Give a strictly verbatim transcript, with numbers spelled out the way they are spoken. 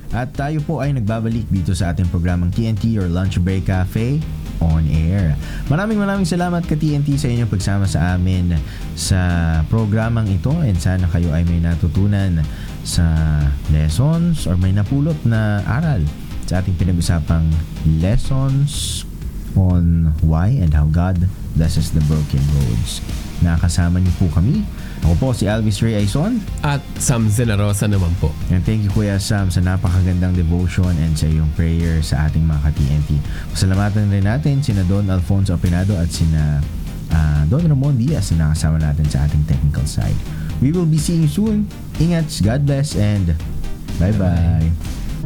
At tayo po ay nagbabalik dito sa ating programang T N T or Lunch Break Cafe on air. Maraming maraming salamat ka T N T sa inyong pagsama sa amin sa programang ito, and sana kayo ay may natutunan sa lessons or may napulot na aral sa ating pinag-usapang lessons on why and how God blesses the broken roads. Nakasama niyo po kami. Ako po si Alvis Ray Aizon. At Sam Zenarosa naman po. And thank you Kuya Sam sa napakagandang devotion and sa iyong prayer sa ating mga ka-T N T. Pasalamatan rin natin sina Don Alfonso Apinado at sina uh, Don Ramon Diaz na nakasama natin sa ating technical side. We will be seeing you soon. Ingat, God bless, and bye-bye.